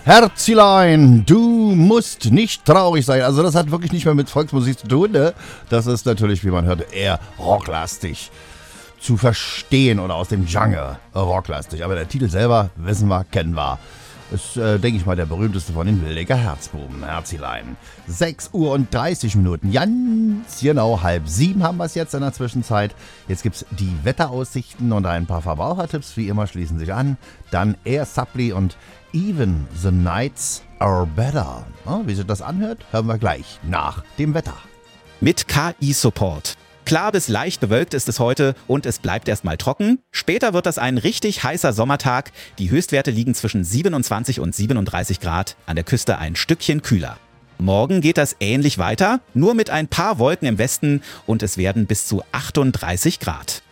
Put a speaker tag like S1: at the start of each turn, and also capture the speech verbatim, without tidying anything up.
S1: Herzilein, du musst nicht traurig sein. Also das hat wirklich nicht mehr mit Volksmusik zu tun, ne? Das ist natürlich, wie man hört, eher rocklastig zu verstehen oder aus dem Genre rocklastig. Aber der Titel selber, wissen wir, kennen wir. Ist, äh, denke ich mal, der berühmteste von den Wildecker Herzbuben, Herzilein. sechs Uhr und dreißig Minuten, ganz genau halb sieben haben wir es jetzt in der Zwischenzeit. Jetzt gibt es die Wetteraussichten und ein paar Verbrauchertipps, wie immer, schließen sich an. Dann Air Supply und Even the Nights Are Better. Ja, wie sich das anhört, hören wir gleich nach dem Wetter.
S2: Mit K I-Support. Klar bis leicht bewölkt ist es heute und es bleibt erstmal trocken. Später wird das ein richtig heißer Sommertag. Die Höchstwerte liegen zwischen siebenundzwanzig und siebenunddreißig Grad, an der Küste ein Stückchen kühler. Morgen geht das ähnlich weiter, nur mit ein paar Wolken im Westen und es werden bis zu achtunddreißig Grad.